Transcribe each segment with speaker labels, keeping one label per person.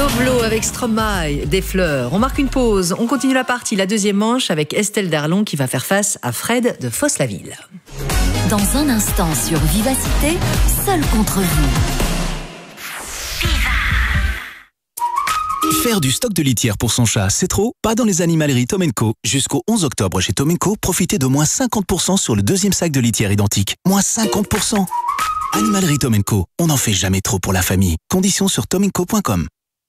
Speaker 1: Pablo avec Stromae, des fleurs. On marque une pause, on continue la partie, la deuxième manche avec Estelle Darlon qui va faire face à Fred de Fosse-la-Ville.
Speaker 2: Dans un instant sur Vivacité, seul contre vous.
Speaker 3: Faire du stock de litière pour son chat, c'est trop? Pas dans les animaleries Tom & Co. Jusqu'au 11 octobre chez Tom & Co, profitez de moins 50% sur le deuxième sac de litière identique. Moins 50%. Animalerie Tom & Co. On n'en fait jamais trop pour la famille. Conditions sur tomandco.com.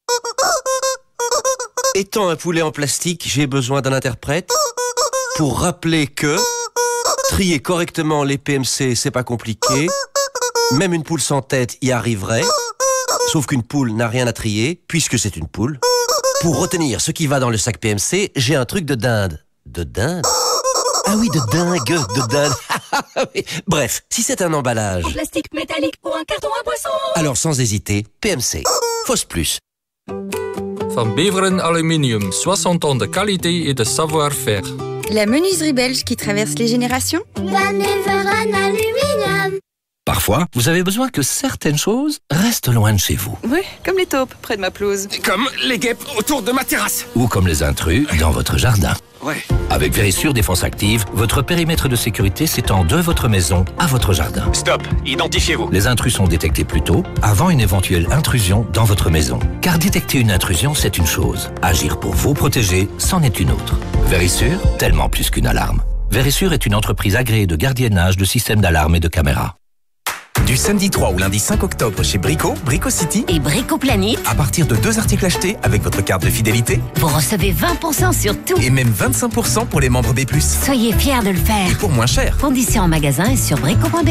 Speaker 4: Étant un poulet en plastique, j'ai besoin d'un interprète pour rappeler que trier correctement les PMC, c'est pas compliqué. Même une poule sans tête y arriverait. Sauf qu'une poule n'a rien à trier, puisque c'est une poule. Pour retenir ce qui va dans le sac PMC, j'ai un truc de dinde. De dinde? Ah oui, de dingue, de dinde. Bref, si c'est un emballage...
Speaker 2: En plastique métallique ou un carton à boisson.
Speaker 4: Alors sans hésiter, PMC. Fosse Plus.
Speaker 5: Van Beveren Aluminium, 60 ans de qualité et de savoir-faire.
Speaker 6: La menuiserie belge qui traverse les générations.
Speaker 7: Van Beveren Aluminium.
Speaker 4: Parfois, vous avez besoin que certaines choses restent loin de chez vous.
Speaker 6: Oui, comme les taupes près de ma pelouse.
Speaker 8: Comme les guêpes autour de ma terrasse.
Speaker 4: Ou comme les intrus dans votre jardin.
Speaker 8: Ouais.
Speaker 4: Avec Vérissure Défense Active, votre périmètre de sécurité s'étend de votre maison à votre jardin.
Speaker 8: Stop, identifiez-vous.
Speaker 4: Les intrus sont détectés plus tôt, avant une éventuelle intrusion dans votre maison. Car détecter une intrusion, c'est une chose. Agir pour vous protéger, c'en est une autre. Vérissure, tellement plus qu'une alarme. Vérissure est une entreprise agréée de gardiennage de systèmes d'alarme et de caméras.
Speaker 9: Du samedi 3 au lundi 5 octobre chez Brico, Brico City
Speaker 2: Et Brico Planet,
Speaker 9: à partir de 2 articles achetés avec votre carte de fidélité
Speaker 2: vous recevez 20% sur tout.
Speaker 9: et même 25% pour les membres B+.
Speaker 2: Soyez fiers de le faire.
Speaker 9: Et pour moins cher.
Speaker 2: Conditions en magasin et sur brico.be.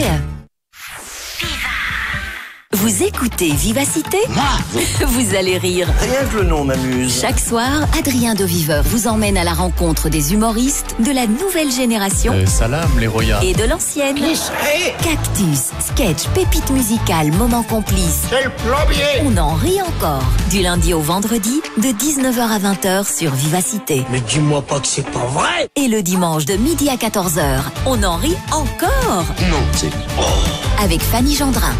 Speaker 2: Vous écoutez Vivacité? Vous allez rire.
Speaker 4: Rien que le nom m'amuse.
Speaker 2: Chaque soir, Adrien Deviveur vous emmène à la rencontre des humoristes de la nouvelle génération
Speaker 10: Salam les royas.
Speaker 2: et de l'ancienne. Cactus, sketch, pépites musicales, moments complices.
Speaker 8: C'est le plombier.
Speaker 2: On en rit encore. Du lundi au vendredi, de 19h à 20h sur Vivacité.
Speaker 8: Mais dis-moi pas que c'est pas vrai.
Speaker 2: Et le dimanche de midi à 14h, on en rit encore.
Speaker 8: Non, c'est...
Speaker 2: Avec Fanny Gendrin.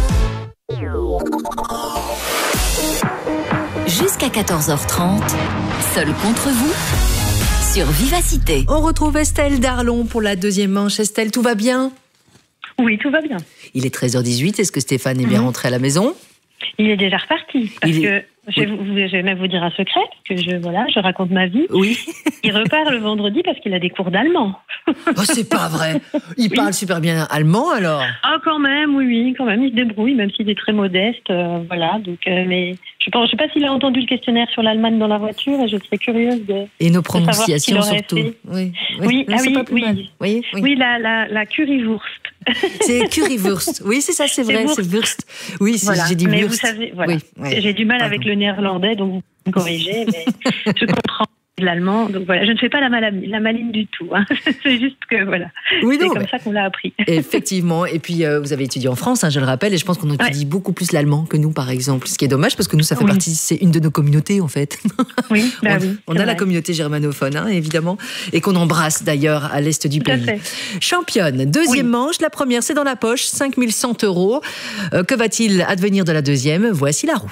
Speaker 2: Jusqu'à 14h30, seul contre vous, sur Vivacité.
Speaker 1: On retrouve Estelle Darlon pour la deuxième manche. Estelle, tout va bien?
Speaker 11: Oui, tout va bien.
Speaker 1: Il est 13h18, est-ce que Stéphane est bien rentré à la maison?
Speaker 11: Il est déjà reparti. Parce que je vais même vous dire un secret, parce que je raconte ma vie.
Speaker 1: Oui.
Speaker 11: Il repart le vendredi parce qu'il a des cours d'allemand.
Speaker 1: Oh, c'est pas vrai. Il parle super bien allemand alors.
Speaker 11: Ah, quand même, oui, quand même. Il se débrouille, même s'il est très modeste. Voilà. Donc, mais je sais pas s'il a entendu le questionnaire sur l'Allemagne dans la voiture, et je serais curieuse de.
Speaker 1: Et nos
Speaker 11: de savoir
Speaker 1: prononciations
Speaker 11: ce qu'il aurait
Speaker 1: surtout.
Speaker 11: fait.
Speaker 1: Oui,
Speaker 11: Oui,
Speaker 1: non,
Speaker 11: ah
Speaker 1: c'est
Speaker 11: oui,
Speaker 1: pas plus
Speaker 11: oui.
Speaker 1: mal. Oui.
Speaker 11: Oui, la currywurst.
Speaker 1: C'est currywurst. Oui, c'est ça, c'est vrai, c'est wurst. Oui,
Speaker 11: Voilà.
Speaker 1: j'ai dit
Speaker 11: mais
Speaker 1: wurst.
Speaker 11: vous savez, voilà.
Speaker 1: Oui.
Speaker 11: J'ai du mal avec le néerlandais, donc vous me corrigez, mais je comprends l'allemand. Donc voilà, je ne fais pas la maline du tout. Hein. C'est juste que voilà,
Speaker 1: Oui,
Speaker 11: c'est
Speaker 1: non,
Speaker 11: comme ça qu'on l'a appris.
Speaker 1: Effectivement. Et puis, vous avez étudié en France, hein, je le rappelle, et je pense qu'on étudie beaucoup plus l'allemand que nous, par exemple. Ce qui est dommage, parce que nous, ça fait partie, c'est une de nos communautés, en fait.
Speaker 11: Oui,
Speaker 1: on a la communauté germanophone, hein, évidemment, et qu'on embrasse d'ailleurs à l'est du pays. Championne, deuxième manche. La première, c'est dans la poche, 5100 €. Que va-t-il advenir de la deuxième? Voici la roue.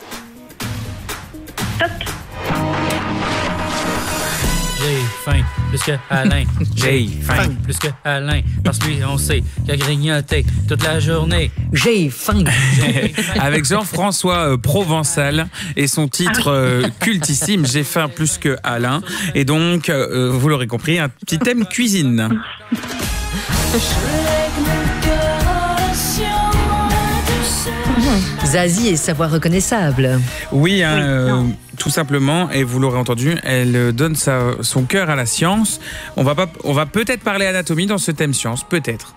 Speaker 11: Top.
Speaker 10: J'ai faim plus que Alain. J'ai faim plus que Alain. Parce que lui, on sait qu'il a grignoté toute la journée.
Speaker 1: J'ai faim.
Speaker 12: Avec Jean-François Provençal et son titre cultissime, J'ai faim plus que Alain. Et donc, vous l'aurez compris, un petit thème cuisine.
Speaker 1: Zazie est sa voix reconnaissable.
Speaker 12: Oui, tout simplement, et vous l'aurez entendu, elle donne son cœur à la science. On va peut-être parler anatomie dans ce thème science, peut-être.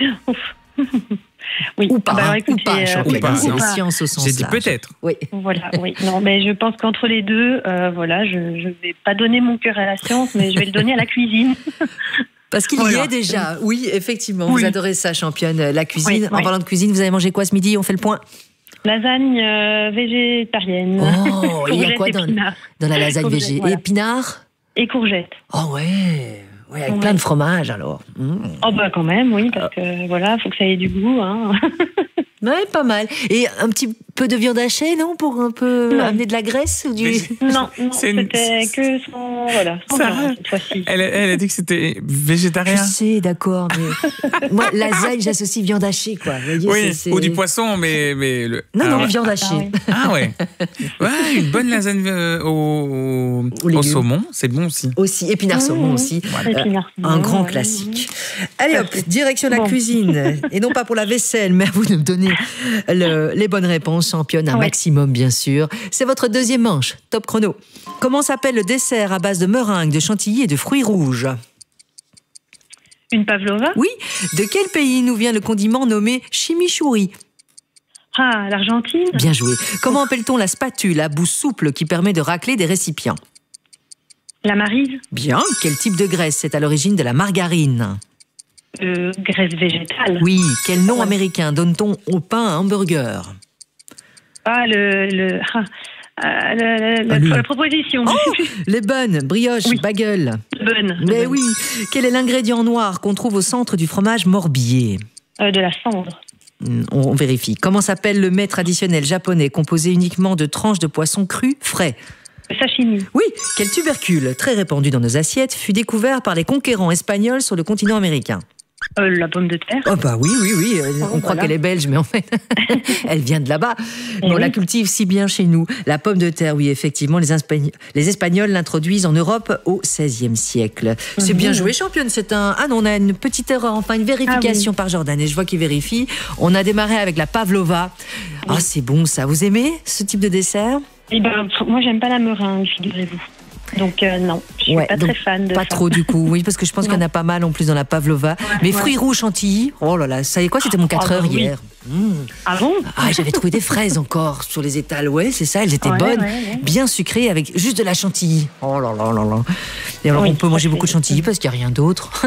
Speaker 11: Oui.
Speaker 1: Ou pas,
Speaker 11: alors, écoutez,
Speaker 1: ou pas.
Speaker 12: Non.
Speaker 1: Science au sens
Speaker 12: J'ai dit
Speaker 1: large.
Speaker 12: peut-être.
Speaker 1: Oui.
Speaker 11: Voilà, oui. Non, mais je pense qu'entre les deux, je vais pas donner mon cœur à la science, mais je vais le donner à la cuisine.
Speaker 1: Parce qu'il y est déjà. Oui, effectivement. Vous adorez ça, championne, la cuisine. En parlant de cuisine, vous avez mangé quoi ce midi? On fait le point.
Speaker 11: Lasagne végétarienne.
Speaker 1: Oh, il y a quoi dans la lasagne végé?
Speaker 11: Voilà.
Speaker 1: Épinards
Speaker 11: et courgettes.
Speaker 1: Oh ouais, avec plein de fromage alors.
Speaker 11: Oh bah quand même, oui, parce que voilà, faut que ça ait du goût. Hein.
Speaker 1: Ouais, pas mal. Et un petit peu de viande hachée, non? Pour un peu amener de la graisse ou du...
Speaker 11: Non, c'était que son viande, cette fois-ci.
Speaker 12: Elle a dit que c'était végétarien.
Speaker 1: Je sais, d'accord, mais moi, lasagne, j'associe viande hachée, quoi. Vous voyez,
Speaker 12: oui, ou du poisson, mais
Speaker 1: Non, viande hachée.
Speaker 12: Ah ouais. Ouais, une bonne lasagne au saumon, c'est bon aussi.
Speaker 1: Aussi, épinard saumon aussi. Un grand classique. Allez hop, direction la cuisine. Et non pas pour la vaisselle, mais à vous de me donner les bonnes réponses, championne, un maximum bien sûr. C'est votre deuxième manche, top chrono. Comment s'appelle le dessert à base de meringue, de chantilly et de fruits rouges?
Speaker 11: Une pavlova?
Speaker 1: Oui. De quel pays nous vient le condiment nommé chimichurri?
Speaker 11: Ah, l'Argentine.
Speaker 1: Bien joué. Comment appelle-t-on la spatule à bout souple qui permet de racler des récipients?
Speaker 11: La maryse.
Speaker 1: Bien. Quel type de graisse est à l'origine de la margarine?
Speaker 11: Graisse végétale.
Speaker 1: Oui. Quel nom américain donne-t-on au pain à hamburger?
Speaker 11: Ah, la proposition.
Speaker 1: Oh, les buns, brioche, bagel.
Speaker 11: Bonne.
Speaker 1: Mais oui. Quel est l'ingrédient noir qu'on trouve au centre du fromage morbier?
Speaker 11: De la cendre.
Speaker 1: On vérifie. Comment s'appelle le mets traditionnel japonais composé uniquement de tranches de poisson cru frais?
Speaker 11: Sashimi.
Speaker 1: Oui. Quel tubercule, très répandu dans nos assiettes, fut découvert par les conquérants espagnols sur le continent américain?
Speaker 11: La pomme de terre.
Speaker 1: Oh bah oui. On croit qu'elle est belge, mais en fait, elle vient de là-bas. Mais on la cultive si bien chez nous. La pomme de terre, oui, effectivement, les Espagnols l'introduisent en Europe au XVIe siècle. C'est bien joué, championne. Ah non, on a une petite erreur, enfin une vérification par Jordan. Et je vois qu'il vérifie. On a démarré avec la pavlova. Ah, c'est bon ça. Vous aimez ce type de dessert?
Speaker 11: Eh ben, moi, j'aime pas la meringue, figurez-vous. Donc non, je suis pas très fan de ça.
Speaker 1: Pas trop du coup, oui, parce que je pense qu'il y en a pas mal en plus dans la pavlova. Mais fruits rouges chantilly, oh là là, ça y est quoi, c'était mon 4 heures hier.
Speaker 11: Ah bon?
Speaker 1: Ah, j'avais trouvé des fraises encore sur les étals, ouais, c'est ça, elles étaient bonnes, bien sucrées avec juste de la chantilly. Oh là là là là. Et alors on peut manger beaucoup de chantilly parce qu'il n'y a rien d'autre.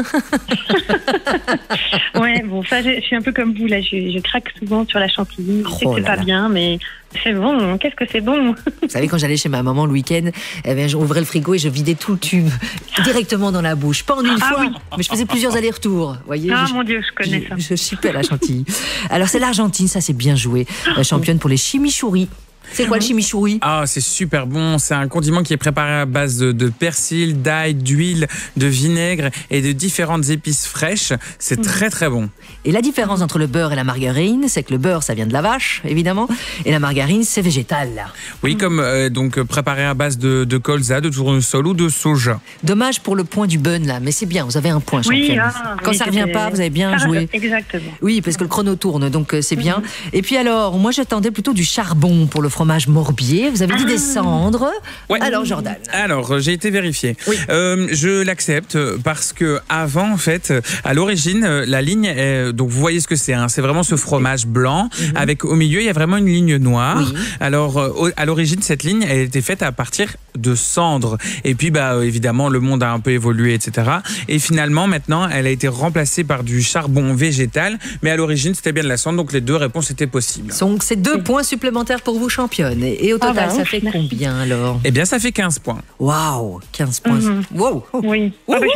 Speaker 11: Ouais, bon, ça, je suis un peu comme vous là, je craque souvent sur la chantilly. Je sais que c'est pas bien, mais c'est bon, qu'est-ce que c'est bon.
Speaker 1: Vous savez, quand j'allais chez ma maman le week-end, j'ouvrais le frigo et je vidais tout le tube directement dans la bouche. Pas en une fois, mais je faisais plusieurs allers-retours. Voyez,
Speaker 11: mon Dieu, je connais ça.
Speaker 1: Je chipais la chantilly. Alors, c'est l'Argentine, ça c'est bien joué. Championne pour les chimichurri. C'est quoi le chimichurri?
Speaker 12: Ah, c'est super bon. C'est un condiment qui est préparé à base de persil, d'ail, d'huile, de vinaigre et de différentes épices fraîches. C'est très très bon.
Speaker 1: Et la différence entre le beurre et la margarine, c'est que le beurre, ça vient de la vache, évidemment, et la margarine, c'est végétal.
Speaker 12: Oui, comme donc préparé à base de colza, de tournesol ou de soja.
Speaker 1: Dommage pour le point du bun, là, mais c'est bien, vous avez un point, championne. Quand ça ne revient pas, vous avez bien joué.
Speaker 11: Exactement.
Speaker 1: Oui, parce que le chrono tourne, donc c'est bien. Et puis alors, moi, j'attendais plutôt du charbon pour le fromage morbier. Vous avez dit des cendres.
Speaker 12: Ouais.
Speaker 1: Alors, Jordan.
Speaker 12: Alors, j'ai été vérifié. Oui. Je l'accepte parce que avant, en fait, à l'origine, la ligne est... Donc, vous voyez ce que c'est. Hein, c'est vraiment ce fromage blanc avec au milieu, il y a vraiment une ligne noire. Oui. Alors, à l'origine, cette ligne, elle était faite à partir de cendres. Et puis, évidemment, le monde a un peu évolué, etc. Et finalement, maintenant, elle a été remplacée par du charbon végétal. Mais à l'origine, c'était bien de la cendre. Donc, les deux réponses étaient possibles.
Speaker 1: Donc, c'est 2 points supplémentaires pour vous, championne. Et au total, ça fait combien alors?
Speaker 12: Eh bien, ça fait 15 points.
Speaker 1: Waouh, 15 points. Wow.
Speaker 11: Oui.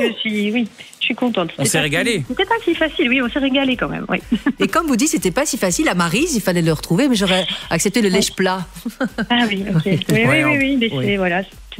Speaker 11: Je suis contente.
Speaker 12: On s'est régalé.
Speaker 11: C'était pas si facile, oui, on s'est régalé quand même. Oui.
Speaker 1: Et comme vous dites, c'était pas si facile. À Maryse, il fallait le retrouver, mais j'aurais accepté le lèche-plat.
Speaker 11: Ah oui, ok. Oui. Mais voilà,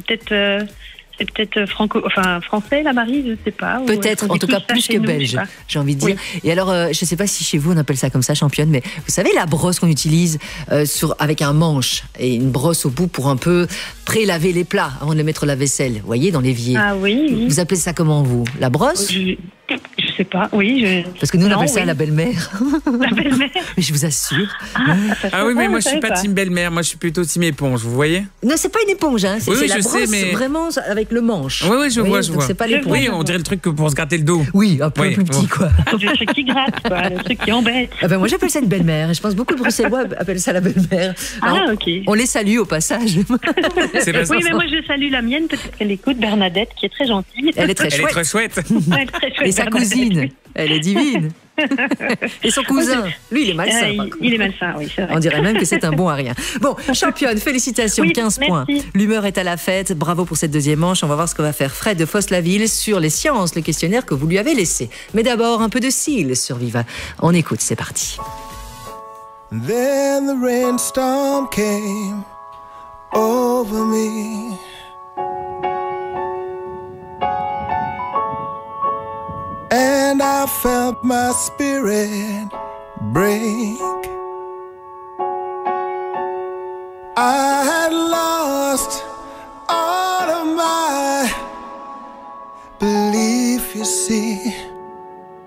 Speaker 11: c'est peut-être français, la Maryse, je sais pas.
Speaker 1: Peut-être, en tout cas plus que belge, j'ai envie de dire. Et alors, je sais pas si chez vous on appelle ça comme ça, championne, mais vous savez la brosse qu'on utilise avec un manche et une brosse au bout pour un peu pré-laver les plats avant de les mettre la vaisselle, vous voyez, dans l'évier.
Speaker 11: Ah oui.
Speaker 1: Vous appelez ça comment, vous? La brosse?
Speaker 11: Je sais pas, oui.
Speaker 1: Parce que nous, on appelle ça la belle-mère.
Speaker 11: La belle-mère.
Speaker 1: Mais je vous assure.
Speaker 12: Ah oui, mais moi, je suis pas team belle-mère. Moi, je suis plutôt team éponge, vous voyez?
Speaker 1: Non, c'est pas une éponge, hein. C'est la brosse vraiment avec le manche.
Speaker 12: Oui, je vois.
Speaker 1: C'est pas l'éponge.
Speaker 12: Oui, on dirait le truc pour se gratter le dos.
Speaker 1: Oui, un peu plus petit, quoi.
Speaker 11: Le truc qui gratte, quoi. Le truc qui embête.
Speaker 1: Moi, j'appelle ça une belle-mère. Et je pense beaucoup de Bruxellois appellent ça la belle-mère.
Speaker 11: Ok.
Speaker 1: On les salue au passage.
Speaker 11: Oui, mais moi, je salue la mienne. Peut-être qu'elle écoute, Bernadette, qui est très gentille.
Speaker 1: Elle est très chouette.
Speaker 12: Elle est très chouette.
Speaker 1: Et sa cousine, elle est divine. Et son cousin, lui, il est malsain.
Speaker 11: Il est malsain, oui, c'est vrai.
Speaker 1: On dirait même que c'est un bon à rien. Bon, championne, félicitations, 15 points. L'humeur est à la fête. Bravo pour cette deuxième manche. On va voir ce que va faire Fred de Fosse-la-Ville sur les sciences, le questionnaire que vous lui avez laissé. Mais d'abord, un peu de cils sur Viva. On écoute, c'est parti.
Speaker 13: Then the rainstorm came over me. And I felt my spirit break. I had lost